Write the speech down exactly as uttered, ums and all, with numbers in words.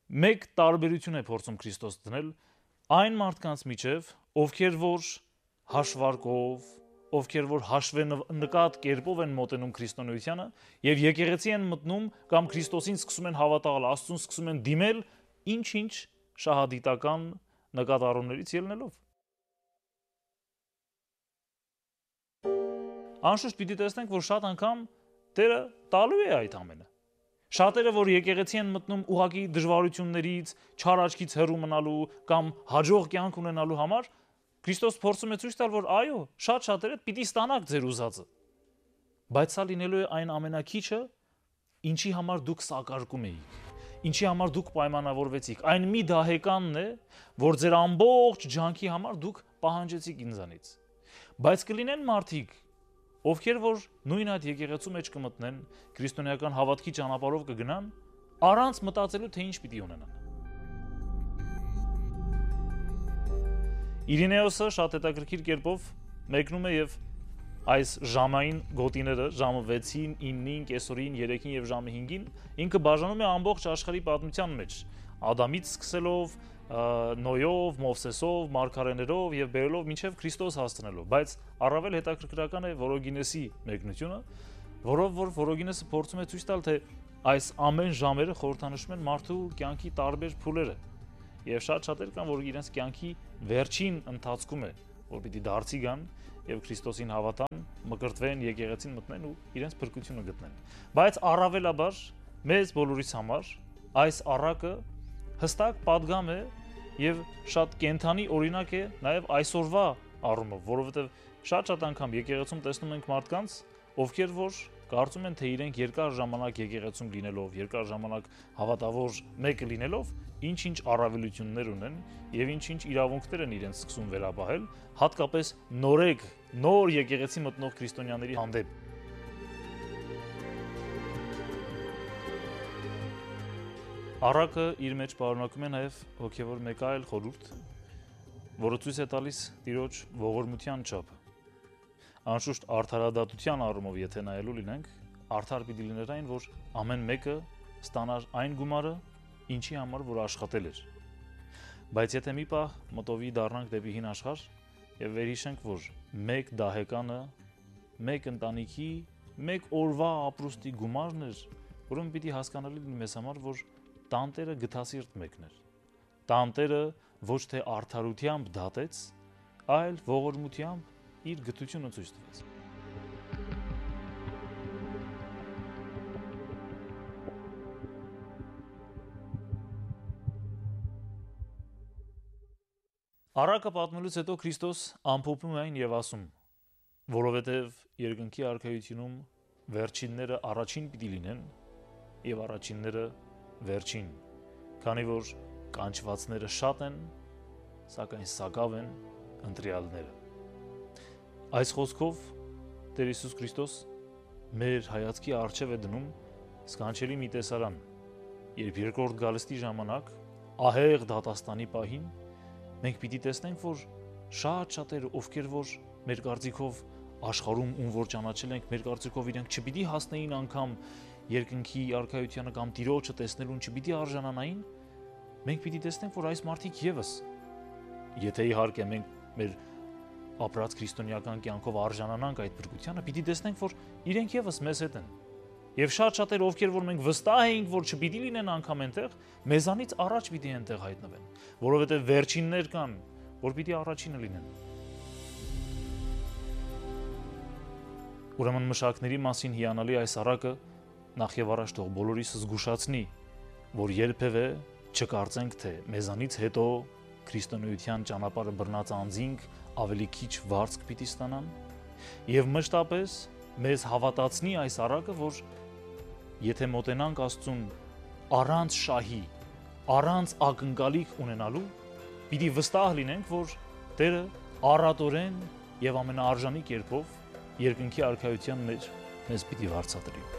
մեկ տարբերություն է փորձում Քրիստոս դնել այն մարդկանց միջև, ովքեր որ հաշվարկով, ովքեր որ հաշվենկատ կերպով են մոտենում քրիստոնեությանը եւ եկեղեցի են մտնում կամ Քրիստոսին սկսում են հավատալ, Աստծուն սկսում են դիմել ինչ-ինչ շահադիտական նկատառումներից ելնելով։ Անշուշտ պիտի տեսնենք, որ շատ անգամ Տերը տալու է այդ ամենը։ Շատերը, որ եկեղեցի են մտնում ուղղակի դժվարություններից, չար աչքից հեռու մնալու կամ հաջող կյանք ունենալու համար, Քրիստոս փորձում է ցույց տալ, որ այո, շատ շատերը պիտի ստանաք ձեր ուզածը։ Բայց սա լինելու է այն ամենակիչը, ինչի համար դուք սակարկում էիք, ինչի համար դուք պայմանավորվեցիք։ Այն մի դահեկանն է, որ ձեր ամբողջ ջանքի համար դուք պահանջեցիք ինձանից։ Բայց կլինեն մարդիկ, ովքեր որ նույն այդ եկեղեցու մեջ կմտնեն, քրիստոնեական հավատքի ճանապարհով կգնան, առանց մտածելու, թե ինչ պիտի ունենան։ Իրինեոսը շատ հետաքրքիր կերպով մեկնում է եւ այս ժամային գոտիները, ժամը վեցին, իննին, կեսօրին, երեքին եւ ժամը հինգին, ինքը բաժանում է ամբողջ աշխարհի պատմության մեջ, Ադամից սկսելով, Նոյով, Մովսեսով, մարգարեներով եւ բերելով մինչեւ Քրիստոս հասցնելով, բայց առավել հետաքրքրական է Որոգինեսի մեկնությունը, որով որ Որոգինեսը փորձում է ցույց տալ, թե այս ամեն ժամերը խորհրդանշում են մարդու կյանքի տարբեր փուլերը եւ շատ շատեր կան, որ իրենց կյանքի վերջին ընթացքում է, որ պիտի դարձի գան եւ Քրիստոսին հավատան, մկրտվեն, եկեղեցին մտնեն ու իրենց փրկությունը գտնեն։ Բայց առավելաբար մեզ բոլորիս համար այս առակը հստակ պատգամ է եւ շատ կենթանի օրինակ է նաեւ այսօրվա առումով, որովհետեւ շատ-շատ անգամ եկեղեցում տեսնում ենք մարդկանց, ովքեր որ կարծում են, թե իրենք երկար ժամանակ եկեղեցում լինելով, երկար ժամանակ հավատավոր մեկը լինելով, ինչ-ինչ առավելություններ ունեն եւ ինչ-ինչ իրավունքներ են իրենց սկսում վերապահել, հատկապես նորեկ, նոր եկեղեցի մտնող քրիստոնյաների հանդեպ։ Առակը իր մեջ պարունակում է նաև հոգևոր մեկ այլ խորհուրդ, որը ցույց է տալիս Տիրոջ ողորմության չափը։ Անշուշտ արդարադատության առումով եթե նայելու լինենք, արդար պիտի լիներ այն, որ ամեն մեկը ստանար այն գումարը, ինչի համար որ աշխատել էր։ Բայց եթե մի պահ մտովի դառնանք դեպի հին աշխարհ եւ վերհիշենք, որ մեկ դահեկանը, մեկ ընտանիքի, մեկ օրվա ապրուստի գումարն էր, ուրեմն պիտի հասկանալի լինի մեզ համար, որ տանտերը գթասիրտ մեկն էր։ Տանտերը ոչ թե արդարությամբ դատեց, այլ ողորմությամբ իր գթությունը ցույց տվեց։ Առակը պատմելուց հետո Քրիստոս ամփոփում է այն եւ ասում, որովհետեւ երկնքի արքայությունում վերջինները առաջին պիտի լինեն եւ առաջինները վերջին, քանի որ կանչվածները շատ են, սակայն սակավ են ընտրյալները։ Այս խոսքով Տեր Հիսուս Քրիստոս մեր հայացքի առջև է դնում սքանչելի մի տեսարան, երբ երկրորդ գալստի ժամանակ ահեղ դատաստանի պահին մենք պիտի տեսնենք, որ շատ շատերը, ովքեր որ մեր կարծիքով աշխարհում ում որ ճանաչել ենք, մեր կարծիքով իրենք չպիտի հասնեին անգամ երկնքի արքայությանը կամ Տիրոջը տեսնելուն չպիտի արժանանային, մենք պիտի տեսնենք, որ այս մարդիկ եւս, եթե իհարկե մենք մեր ապրած քրիստոնեական կյանքով արժանանանք այդ փրկությանը, պիտի տեսնենք, որ իրենք եւս մեզ հետ են։ Եվ շատ շատեր, ովքեր որ մենք վստահ էինք, որ չպիտի լինեն անգամ այնտեղ, մեզանից առաջ պիտի այնտեղ հայտնվեն, որովհետեւ վերջիններ կան, որ պիտի առաջինը լինեն։ Ուրեմն մշակների մասին հիանալի այս առակը նախ եւ առաջ թող բոլորիս զգուշացնի, որ երբևէ չկարծենք, թե մեզանից հետո քրիստոնեության ճանապարհը բռնած անձինք ավելի քիչ վարձք պիտի ստանան, եւ մշտապես մեզ հավատացնի այս առակը, որ եթե մոտենանք Աստծուն առանց շահի, առանց ակնկալիք ունենալու, պիտի վստահ լինենք, որ Տերը առատորեն եւ ամենաարժանի կերպով երկնքի արքայության մեջ մեզ պիտի վարձատրի։